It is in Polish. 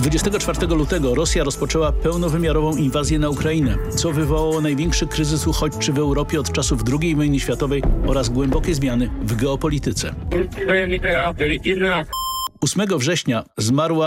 24 lutego Rosja rozpoczęła pełnowymiarową inwazję na Ukrainę, co wywołało największy kryzys uchodźczy w Europie od czasów II wojny światowej oraz głębokie zmiany w geopolityce. 8 września zmarła